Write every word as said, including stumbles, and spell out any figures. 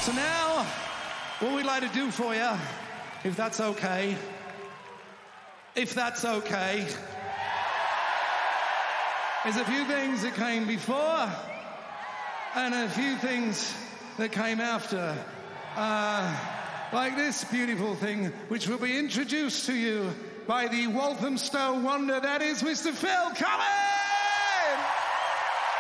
So now, what we'd like to do for you, if that's okay, if that's okay, is a few things that came before and a few things that came after. Uh, like this beautiful thing, which will be introduced to you by the Walthamstow wonder that is Mister Phil Collins!